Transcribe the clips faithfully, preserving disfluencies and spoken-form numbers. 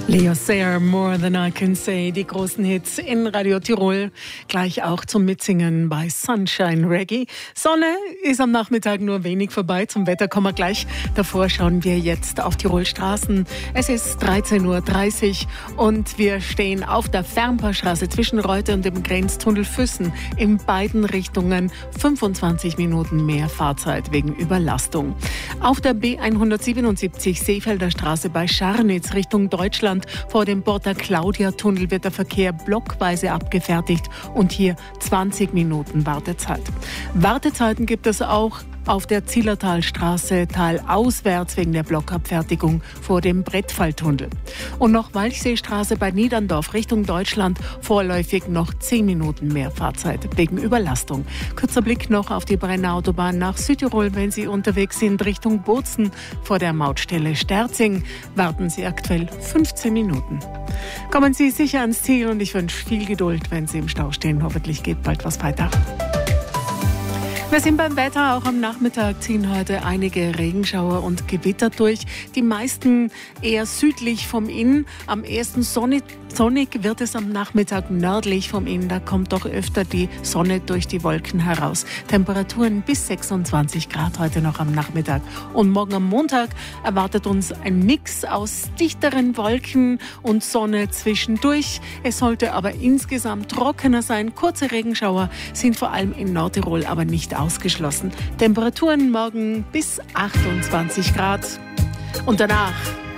Leo Sayer, More Than I Can Say, die großen Hits in Radio Tirol, gleich auch zum Mitsingen bei Sunshine Reggae. Sonne ist am Nachmittag nur wenig vorbei, zum Wetter kommen wir gleich. Davor schauen wir jetzt auf Tirol Straßen. Es ist dreizehn Uhr dreißig und wir stehen auf der Fernpaarstraße zwischen Reute und dem Grenztunnel Füssen. In beiden Richtungen fünfundzwanzig Minuten mehr Fahrzeit wegen Überlastung. Auf der B hundertsiebenundsiebzig Seefelder Straße bei Scharnitz Richtung Deutschland vor dem Porta Claudia Tunnel wird der Verkehr blockweise abgefertigt und hier zwanzig Minuten Wartezeit. Wartezeiten gibt es auch auf der Zillertalstraße talauswärts wegen der Blockabfertigung vor dem Brettfalltunnel. Und noch Walchseestraße bei Niederndorf Richtung Deutschland vorläufig noch zehn Minuten mehr Fahrzeit wegen Überlastung. Kurzer Blick noch auf die Brenner Autobahn nach Südtirol, wenn Sie unterwegs sind Richtung Bozen vor der Mautstelle Sterzing. Warten Sie aktuell fünfzehn Minuten. Kommen Sie sicher ans Ziel und ich wünsche viel Geduld, wenn Sie im Stau stehen. Hoffentlich geht bald was weiter. Wir sind beim Wetter. Auch am Nachmittag ziehen heute einige Regenschauer und Gewitter durch. Die meisten eher südlich vom Inn. Am ersten sonnig, sonnig wird es am Nachmittag nördlich vom Inn. Da kommt doch öfter die Sonne durch die Wolken heraus. Temperaturen bis sechsundzwanzig Grad heute noch am Nachmittag. Und morgen am Montag erwartet uns ein Mix aus dichteren Wolken und Sonne zwischendurch. Es sollte aber insgesamt trockener sein. Kurze Regenschauer sind vor allem in Nordtirol aber nicht ausgeschlossen. Temperaturen morgen bis achtundzwanzig Grad. Und danach,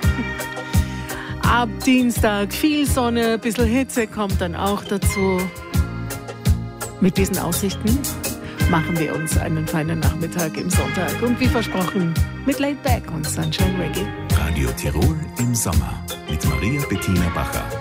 ab Dienstag, viel Sonne, ein bisschen Hitze kommt dann auch dazu. Mit diesen Aussichten machen wir uns einen feinen Nachmittag im Sonntag. Und wie versprochen, mit Laid Back und Sunshine Reggae. Radio Tirol im Sommer mit Maria Bettina Bacher.